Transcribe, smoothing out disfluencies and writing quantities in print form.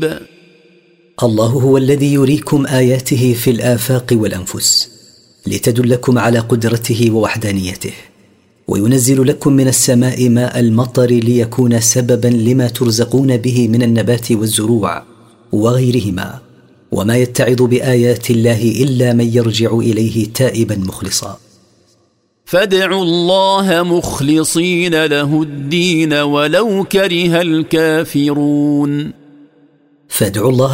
الله هو الذي يريكم آياته في الآفاق والأنفس لتدلكم على قدرته ووحدانيته، وينزل لكم من السماء ماء المطر ليكون سببا لما ترزقون به من النبات والزروع وغيرهما، وما يتعظ بآيات الله إلا من يرجع إليه تائبا مخلصا. فادعوا الله مخلصين له الدين ولو كره الكافرون. فادعوا الله